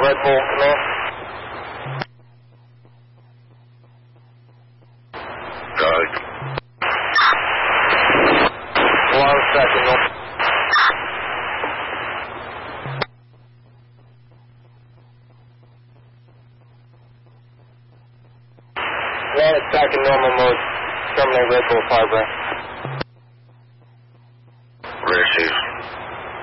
Red Bull, command. Got it. Alarm tracking normal. Alarm tracking normal mode. Terminate Red Bull Fire Brand.